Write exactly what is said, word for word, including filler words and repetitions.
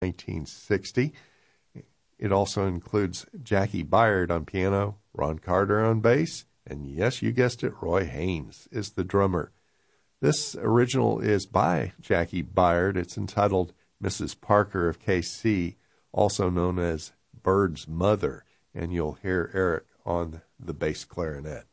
nineteen sixty. It also includes Jackie Byard on piano, Ron Carter on bass, and yes, you guessed it, Roy Haynes is the drummer. This original is by Jackie Byard. It's entitled Missus Parker of K C, also known as Bird's Mother, and you'll hear Eric on the bass clarinet.